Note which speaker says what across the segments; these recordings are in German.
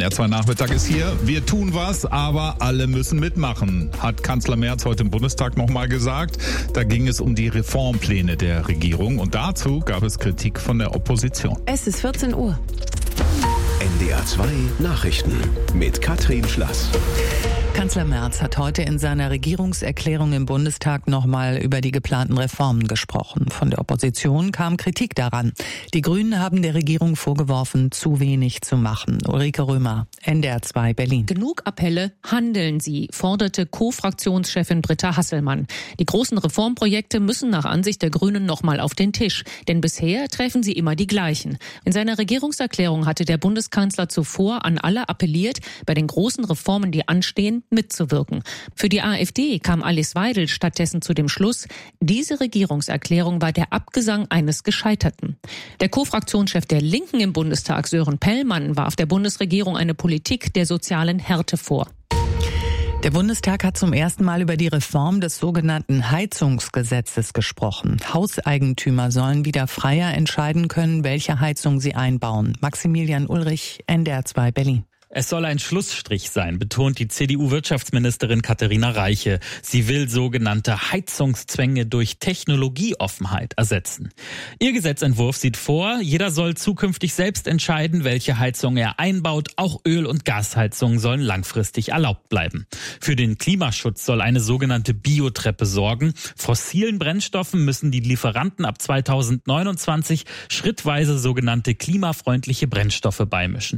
Speaker 1: NDR2 Nachmittag ist hier. Wir tun was, aber alle müssen mitmachen, hat Kanzler Merz heute im Bundestag nochmal gesagt. Da ging es um die Reformpläne der Regierung und dazu gab es Kritik von der Opposition.
Speaker 2: Es ist 14 Uhr.
Speaker 3: NDR2 Nachrichten mit Katrin Schlass.
Speaker 4: Kanzler Merz hat heute in seiner Regierungserklärung im Bundestag nochmal über die geplanten Reformen gesprochen. Von der Opposition kam Kritik daran. Die Grünen haben der Regierung vorgeworfen, zu wenig zu machen. Ulrike Römer, NDR2 Berlin.
Speaker 5: Genug Appelle, handeln Sie, forderte Co-Fraktionschefin Britta Hasselmann. Die großen Reformprojekte müssen nach Ansicht der Grünen nochmal auf den Tisch. Denn bisher treffen sie immer die gleichen. In seiner Regierungserklärung hatte der Bundeskanzler zuvor an alle appelliert, bei den großen Reformen, die anstehen, mitzuwirken. Für die AfD kam Alice Weidel stattdessen zu dem Schluss, diese Regierungserklärung war der Abgesang eines Gescheiterten. Der Co-Fraktionschef der Linken im Bundestag, Sören Pellmann, warf der Bundesregierung eine Politik der sozialen Härte vor.
Speaker 4: Der Bundestag hat zum ersten Mal über die Reform des sogenannten Heizungsgesetzes gesprochen. Hauseigentümer sollen wieder freier entscheiden können, welche Heizung sie einbauen. Maximilian Ulrich, NDR2 Berlin.
Speaker 6: Es soll ein Schlussstrich sein, betont die CDU-Wirtschaftsministerin Katharina Reiche. Sie will sogenannte Heizungszwänge durch Technologieoffenheit ersetzen. Ihr Gesetzentwurf sieht vor, jeder soll zukünftig selbst entscheiden, welche Heizung er einbaut. Auch Öl- und Gasheizungen sollen langfristig erlaubt bleiben. Für den Klimaschutz soll eine sogenannte Biotreppe sorgen. Fossilen Brennstoffen müssen die Lieferanten ab 2029 schrittweise sogenannte klimafreundliche Brennstoffe beimischen.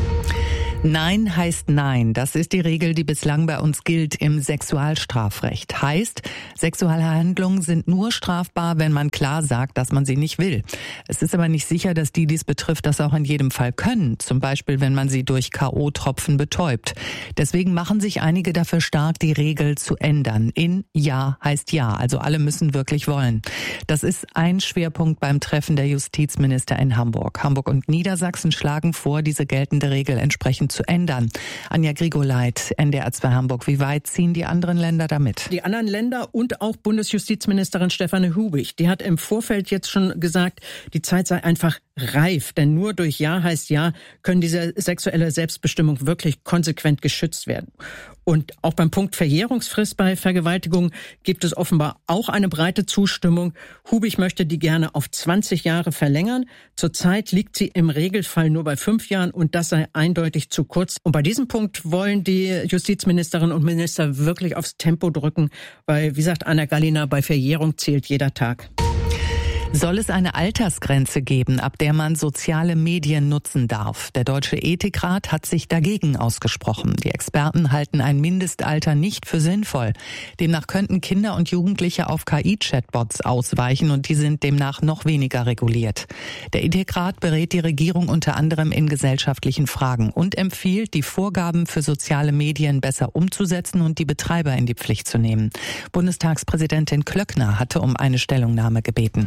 Speaker 4: Nein heißt Nein. Das ist die Regel, die bislang bei uns gilt im Sexualstrafrecht. Heißt, Sexualhandlungen sind nur strafbar, wenn man klar sagt, dass man sie nicht will. Es ist aber nicht sicher, dass die dies betrifft, das auch in jedem Fall können. Zum Beispiel, wenn man sie durch K.O.-Tropfen betäubt. Deswegen machen sich einige dafür stark, die Regel zu ändern. In Ja heißt Ja. Also alle müssen wirklich wollen. Das ist ein Schwerpunkt beim Treffen der Justizminister in Hamburg. Hamburg und Niedersachsen schlagen vor, diese geltende Regel entsprechend zu ändern. Anja Grigoleit, NDR2 Hamburg. Wie weit ziehen die anderen Länder damit?
Speaker 7: Die anderen Länder und auch Bundesjustizministerin Stefanie Hubig, die hat im Vorfeld jetzt schon gesagt, die Zeit sei einfach reif, denn nur durch Ja heißt Ja können diese sexuelle Selbstbestimmung wirklich konsequent geschützt werden. Und auch beim Punkt Verjährungsfrist bei Vergewaltigung gibt es offenbar auch eine breite Zustimmung. Hubig möchte die gerne auf 20 Jahre verlängern. Zurzeit liegt sie im Regelfall nur bei 5 Jahren und das sei eindeutig zu kurz. Und bei diesem Punkt wollen die Justizministerinnen und Minister wirklich aufs Tempo drücken, weil, wie sagt Anna Gallina, bei Verjährung zählt jeder Tag.
Speaker 4: Soll es eine Altersgrenze geben, ab der man soziale Medien nutzen darf? Der Deutsche Ethikrat hat sich dagegen ausgesprochen. Die Experten halten ein Mindestalter nicht für sinnvoll. Demnach könnten Kinder und Jugendliche auf KI-Chatbots ausweichen und die sind demnach noch weniger reguliert. Der Ethikrat berät die Regierung unter anderem in gesellschaftlichen Fragen und empfiehlt, die Vorgaben für soziale Medien besser umzusetzen und die Betreiber in die Pflicht zu nehmen. Bundestagspräsidentin Klöckner hatte um eine Stellungnahme gebeten.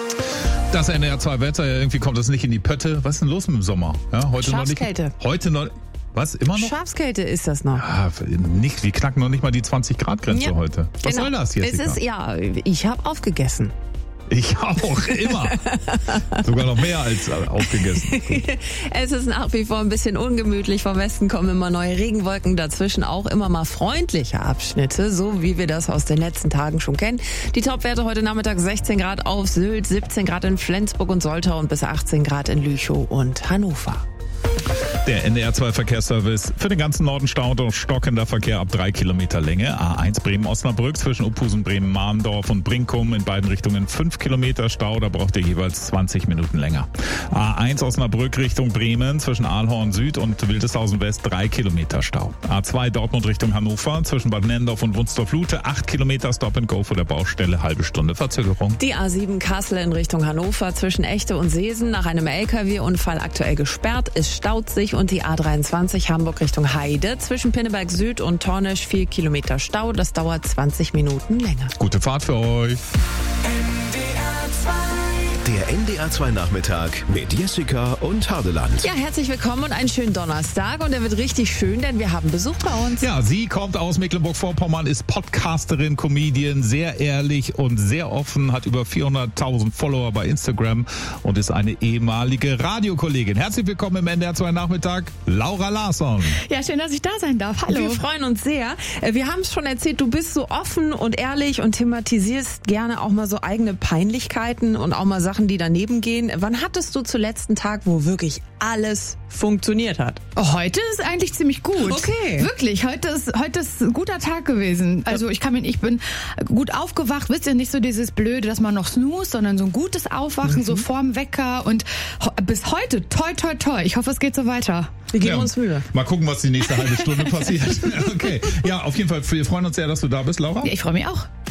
Speaker 1: Das NDR2-Wetter, irgendwie kommt das nicht in die Pötte. Was ist denn los mit dem Sommer? Ja, heute
Speaker 2: Schafskälte.
Speaker 1: Was, immer noch?
Speaker 2: Schafskälte ist das noch.
Speaker 1: Ja, wir knacken noch nicht mal die 20-Grad-Grenze heute. Was soll das, Jessica?
Speaker 2: Ich habe aufgegessen.
Speaker 1: Ich auch, immer. Sogar noch mehr als aufgegessen.
Speaker 2: Es ist nach wie vor ein bisschen ungemütlich. Vom Westen kommen immer neue Regenwolken, dazwischen auch immer mal freundliche Abschnitte, so wie wir das aus den letzten Tagen schon kennen. Die Topwerte heute Nachmittag 16 Grad auf Sylt, 17 Grad in Flensburg und Soltau und bis 18 Grad in Lüchow und Hannover.
Speaker 1: Der NDR2-Verkehrsservice für den ganzen Norden Stau durch stockender Verkehr ab 3 Kilometer Länge. A1 Bremen-Osnabrück zwischen Uphusen, Bremen-Mahndorf und Brinkum in beiden Richtungen 5 Kilometer Stau. Da braucht ihr jeweils 20 Minuten länger. A1 Osnabrück Richtung Bremen zwischen Aalhorn Süd und Wildeshausen West 3 Kilometer Stau. A2 Dortmund Richtung Hannover zwischen Bad Nendorf und Wunstorf-Lute 8 Kilometer Stop and Go vor der Baustelle, halbe Stunde Verzögerung.
Speaker 2: Die A7 Kassel in Richtung Hannover zwischen Echte und Seesen nach einem LKW-Unfall aktuell gesperrt. Es staut sich und die A23 Hamburg Richtung Heide zwischen Pinneberg Süd und Tornisch 4 Kilometer Stau. Das dauert 20 Minuten länger.
Speaker 1: Gute Fahrt für euch.
Speaker 3: NDR2 Der NDR 2 Nachmittag mit Jessica und Hardeland.
Speaker 2: Ja, herzlich willkommen und einen schönen Donnerstag. Und der wird richtig schön, denn wir haben Besuch bei uns.
Speaker 1: Ja, sie kommt aus Mecklenburg-Vorpommern, ist Podcasterin, Comedian, sehr ehrlich und sehr offen, hat über 400.000 Follower bei Instagram und ist eine ehemalige Radiokollegin. Herzlich willkommen im NDR 2 Nachmittag, Laura Larsson.
Speaker 8: Ja, schön, dass ich da sein darf. Hallo.
Speaker 2: Wir freuen uns sehr. Wir haben es schon erzählt, du bist so offen und ehrlich und thematisierst gerne auch mal so eigene Peinlichkeiten und auch mal Sachen, die daneben gehen. Wann hattest du zuletzt einen Tag, wo wirklich alles funktioniert hat?
Speaker 8: Heute ist eigentlich ziemlich gut.
Speaker 2: Okay.
Speaker 8: Wirklich, heute ist ein guter Tag gewesen. Also ich bin gut aufgewacht. Wisst ihr, nicht so dieses Blöde, dass man noch snoozt, sondern so ein gutes Aufwachen, so vorm Wecker. Und bis heute, toi, toi, toi. Ich hoffe, es geht so weiter.
Speaker 2: Wir geben uns Mühe.
Speaker 1: Mal gucken, was die nächste halbe Stunde passiert. Okay. Ja, auf jeden Fall, wir freuen uns sehr, dass du da bist, Laura.
Speaker 8: Ja, ich freue mich auch.